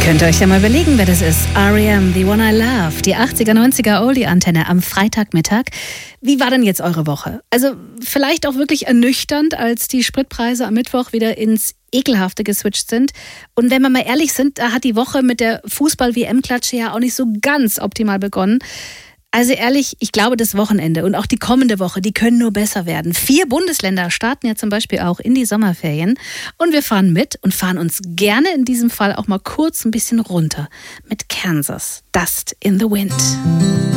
Könnt ihr euch ja mal überlegen, wer das ist. R.E.M., The One I Love, die 80er, 90er Oldie-Antenne am Freitagmittag. Wie war denn jetzt eure Woche? Also vielleicht auch wirklich ernüchternd, als die Spritpreise am Mittwoch wieder ins Ekelhafte geswitcht sind. Und wenn wir mal ehrlich sind, da hat die Woche mit der Fußball-WM-Klatsche ja auch nicht so ganz optimal begonnen. Also ehrlich, ich glaube, das Wochenende und auch die kommende Woche, die können nur besser werden. 4 Bundesländer starten ja zum Beispiel auch in die Sommerferien. Und wir fahren mit und fahren uns gerne in diesem Fall auch mal kurz ein bisschen runter mit Kansas, Dust in the Wind.